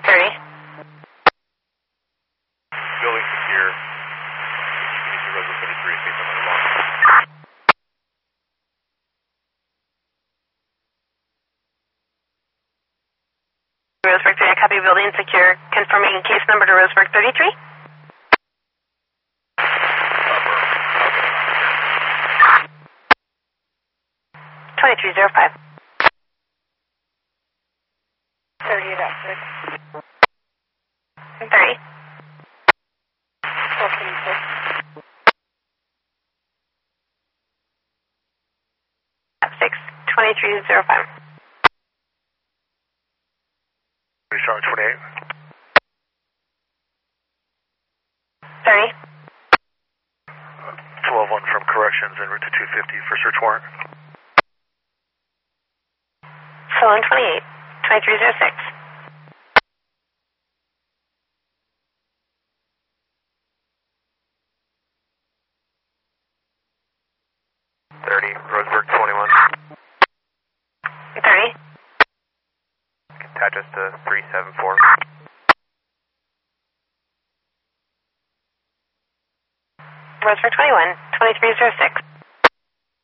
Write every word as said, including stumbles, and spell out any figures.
thirty. Building secure. Roseburg thirty-three, based on my log. Roseburg three, I copy building secure. Confirming case number to Roseburg thirty-three. twenty-three oh five. thirty at Oxford. thirty. twelve twenty-six. six, twenty-three oh five. Charge twenty-eight. thirty. twelve one from corrections en route to two fifty for search warrant. Solon twenty-eight, twenty-three oh six. thirty, Roseburg twenty-one. thirty. Attach us to three seven four. Roseburg twenty-one, twenty-three oh six.